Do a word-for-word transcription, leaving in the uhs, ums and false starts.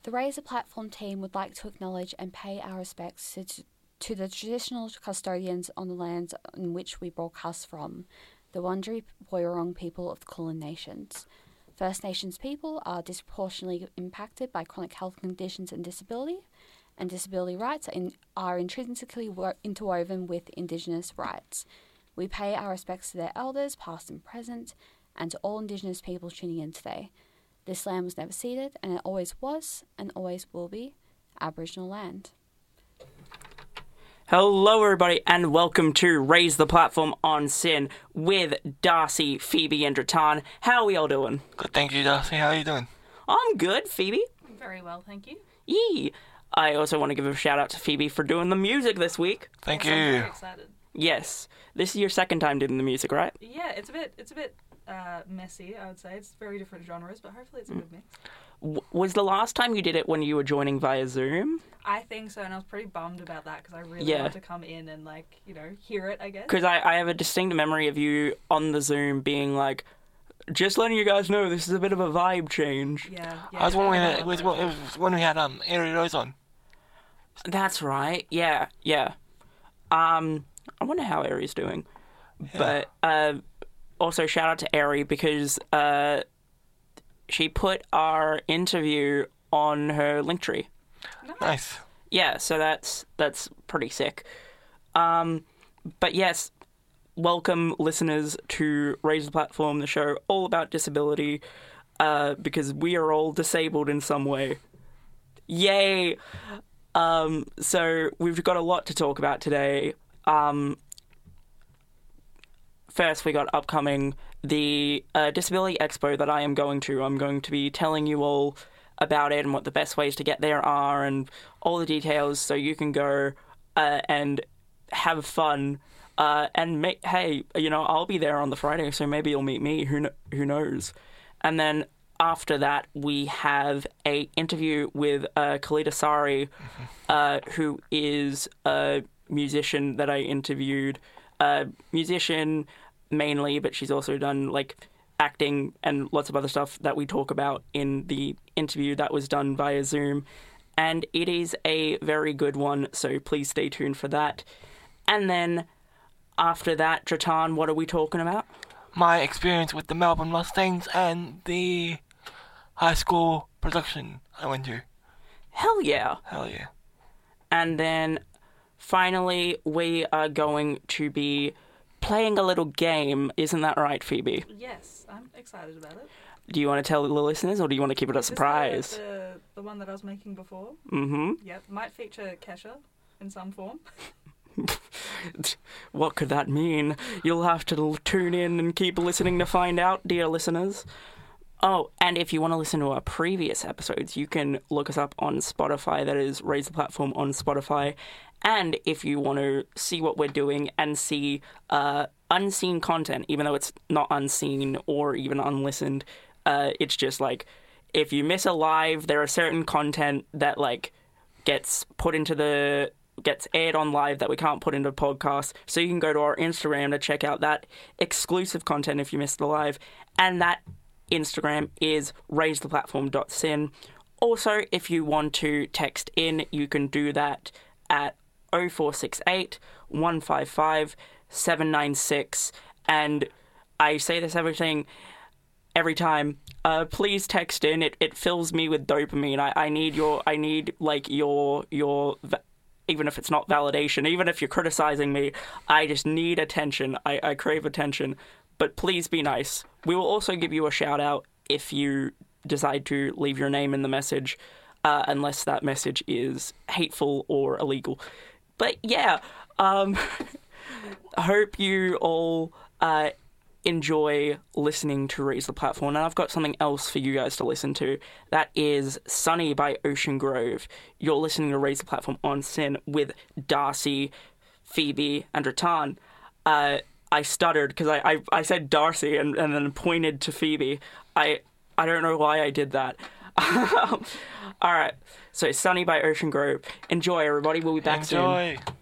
The Raise the Platform team would like to acknowledge and pay our respects to, to the traditional custodians on the lands on which we broadcast from, the Wurundjeri Woiwurrung people of the Kulin Nations. First Nations people are disproportionately impacted by chronic health conditions and disability, and disability rights are, in, are intrinsically wo- interwoven with Indigenous rights. We pay our respects to their elders, past and present, and to all Indigenous people tuning in today. This land was never ceded, and it always was, and always will be, Aboriginal land. Hello, everybody, and welcome to Raise the Platform on SYN with Darcy, Phoebe, and Dratan. How are we all doing? Good, thank you, Darcy. How are you doing? I'm good, Phoebe. Very well, thank you. Yee. I also want to give a shout out to Phoebe for doing the music this week. Thank yes, you. I'm very excited. Yes. This is your second time doing the music, right? Yeah, it's a bit, it's a bit uh, messy, I would say. It's very different genres, but hopefully it's a good mix. W- was the last time you did it when you were joining via Zoom? I think so, and I was pretty bummed about that because I really Yeah. want to come in and, like, you know, hear it, I guess. Because I, I have a distinct memory of you on the Zoom being like, just letting you guys know this is a bit of a vibe change. Yeah, yeah. I was when we had, I it was, it was when we had um Ari Rose on. That's right. Yeah, yeah. Um, I wonder how Ari's doing. Yeah. But uh, also shout out to Ari because uh, she put our interview on her Linktree. Nice. Nice. Yeah, so that's that's pretty sick. Um, but yes, welcome listeners to Raise the Platform, the show all about disability, uh, because we are all disabled in some way. Yay! Um, so we've got a lot to talk about today. Um, first, we got upcoming the uh, Disability Expo that I am going to. I'm going to be telling you all about it and what the best ways to get there are and all the details so you can go uh, and have fun. Uh, and make, hey, you know, I'll be there on the Friday, so maybe you'll meet me. Who kn- who knows? And then after that, we have a interview with uh, Khalida Sari, uh, who is a musician that I interviewed. A musician mainly, but she's also done like acting and lots of other stuff that we talk about in the interview that was done via Zoom. And it is a very good one, so please stay tuned for that. And then after that, Dratan, what are we talking about? My experience with the Melbourne Mustangs and the high school production I went to. Hell yeah. Hell yeah. And then finally, we are going to be playing a little game. Isn't that right, Phoebe? Yes, I'm excited about it. Do you want to tell the listeners, or do you want to keep it a Is this surprise? The, the, the one that I was making before? Mm-hmm. Yep, might feature Kesha in some form. What could that mean? You'll have to l- tune in and keep listening to find out, dear listeners. Oh, and if you want to listen to our previous episodes, you can look us up on Spotify. That is Raise the Platform on Spotify. And if you want to see what we're doing and see uh, unseen content, even though it's not unseen or even unlistened, uh, it's just like, if you miss a live, there are certain content that like gets put into the gets aired on live that we can't put into podcasts. So you can go to our Instagram to check out that exclusive content if you missed the live. And that Instagram is raise the platform dot syn. Also, if you want to text in, you can do that at oh four six eight, one five five, seven nine six. And I say this everything every time. Uh, please text in. It it fills me with dopamine. I, I need your I need like your your even if it's not validation, even if you're criticizing me, I just need attention. I, I crave attention. But please be nice. We will also give you a shout out if you decide to leave your name in the message, uh, unless that message is hateful or illegal. But yeah, um, I hope you all uh, enjoy listening to Raise the Platform. And I've got something else for you guys to listen to. That is Sunny by Ocean Grove. You're listening to Raise the Platform on SYN with Darcy, Phoebe, and Dratan. Uh, I stuttered because I, I, I said Darcy and, and then pointed to Phoebe. I I don't know why I did that. All right. So Sunny by Ocean Grove. Enjoy, everybody. We'll be back soon. Enjoy.